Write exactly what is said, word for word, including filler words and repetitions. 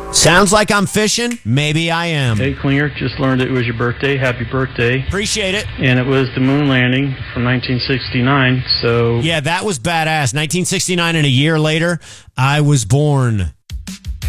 Sounds like I'm fishing. Maybe I am. Hey, Klinger, just learned it was your birthday. Happy birthday. Appreciate it. And it was the moon landing from nineteen sixty-nine, so... Yeah, that was badass. nineteen sixty-nine, and a year later, I was born.